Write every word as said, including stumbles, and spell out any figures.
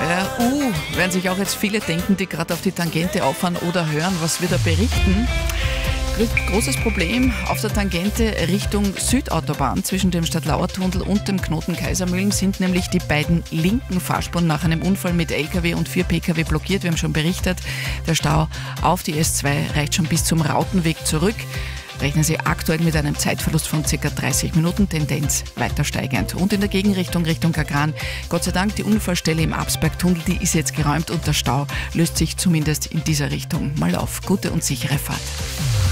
Äh, uh, werden sich auch jetzt viele denken, die gerade auf die Tangente auffahren oder hören, was wir da berichten. Großes Problem auf der Tangente Richtung Südautobahn zwischen dem Stadtlauer-Tunnel und dem Knoten Kaisermühlen sind nämlich die beiden linken Fahrspuren nach einem Unfall mit L K W und vier P K W blockiert. Wir haben schon berichtet, der Stau auf die S zwei reicht schon bis zum Rautenweg zurück. Rechnen Sie aktuell mit einem Zeitverlust von ca. dreißig Minuten, Tendenz weiter steigend. Und in der Gegenrichtung, Richtung Kagran, Gott sei Dank, die Unfallstelle im Absbergtunnel, die ist jetzt geräumt und der Stau löst sich zumindest in dieser Richtung mal auf. Gute und sichere Fahrt.